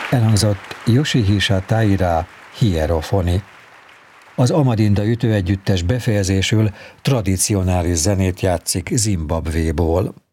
Elhangzott Yoshihisa Taira Hierofoni. Az Amadinda ütőegyüttes befejezésül tradicionális zenét játszik Zimbabvéból.